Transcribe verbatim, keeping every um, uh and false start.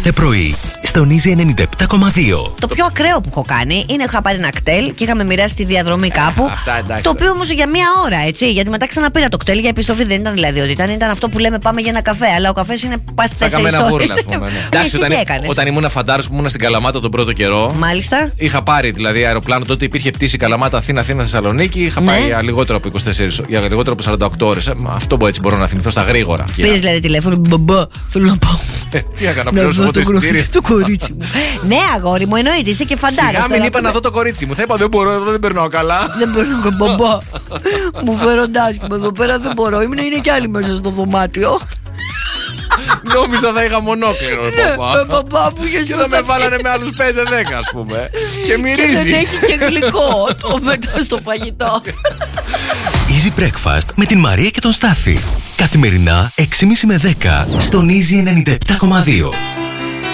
κάθε πρωί στον Easy ενενήντα επτά κόμμα δύο. Το πιο ακραίο που έχω κάνει είναι είχα πάρει ένα κτέλ και είχαμε μοιράσει τη διαδρομή κάπου. Ε, αυτά, εντάξει, το οποίο όμως για μία ώρα, έτσι. Γιατί μετά ξαναπήρα το κτέλ για επιστροφή. Δεν ήταν δηλαδή ότι ήταν, ήταν αυτό που λέμε πάμε για ένα καφέ. Αλλά ο καφές είναι πα στι τέσσερις ώρες. Εντάξει, όταν, όταν ήμουν φαντάρος που ήμουν στην Καλαμάτα τον πρώτο καιρό. Μάλιστα. Είχα πάρει δηλαδή αεροπλάνο, τότε υπήρχε πτήση Καλαμάτα Αθήνα, Αθήνα Θεσσαλονίκη. Είχα ναι. πάει για λιγότερο από είκοσι τέσσερις, για λιγότερο από σαράντα οκτώ ώρες. Αυτό που έτσι μπορώ να θυμηθώ στα γρήγορα. Πήρες δηλαδή τηλέφωνο, μπαμπά, θέλω να πάω. Τι έκανα, πληρώσω εγώ το εισιτήριο. Το κορίτσι μου. Ναι, αγόρι μου, εννοείται, είσαι και φαντάρος. Σιγά μην είπα να δω το κορίτσι μου. Θα είπα δεν μπορώ, εδώ δεν περνάω καλά. Δεν περνάω καλά, μπαμπά. Μου φέρονται άσχημα εδώ πέρα, δεν μπορώ. Ήμουν, είναι κι άλλοι μέσα στο δωμάτιο. Νόμιζα θα είχα μονόκληρο, παπά. Παπά μου και θα με βάλανε με άλλους πέντε δέκα, ας πούμε. Και μυρίζει. Και δεν έχει και γλυκό το μετά στο φαγητό. Easy Breakfast με την Μαρία και τον Στάθη. Καθημερινά έξι και μισή με δέκα στον Easy ενενήντα επτά κόμμα δύο.